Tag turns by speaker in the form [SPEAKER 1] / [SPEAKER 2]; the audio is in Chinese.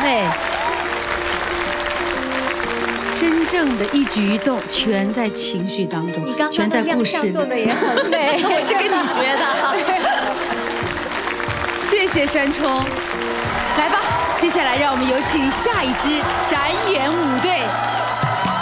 [SPEAKER 1] 对。 真正的一举一动全在情绪当中，全在故事里。
[SPEAKER 2] 做的也很美，
[SPEAKER 1] 我是跟你学的。谢谢山冲，来吧，接下来让我们有请下一支展演舞队。